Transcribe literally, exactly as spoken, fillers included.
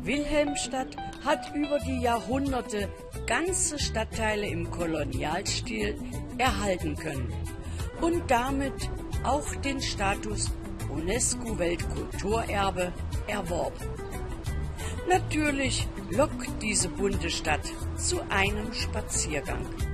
Wilhelmstadt hat über die Jahrhunderte ganze Stadtteile im Kolonialstil erhalten können und damit auch den Status UNESCO-Weltkulturerbe erworben. Natürlich lockt diese bunte Stadt zu einem Spaziergang.